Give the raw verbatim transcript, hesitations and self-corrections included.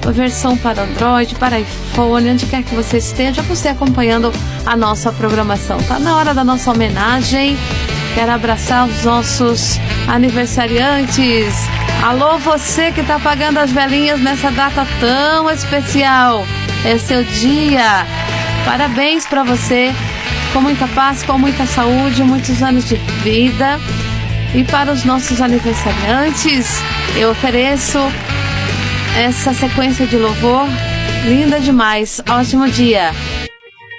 versão para Android, para iPhone, onde quer que você esteja, você acompanhando a nossa programação. Tá na hora da nossa homenagem. Quero abraçar os nossos aniversariantes. Alô, você que está apagando as velinhas nessa data tão especial. É seu dia. Parabéns para você. Com muita paz, com muita saúde, muitos anos de vida. E para os nossos aniversariantes, eu ofereço essa sequência de louvor linda demais. Ótimo dia.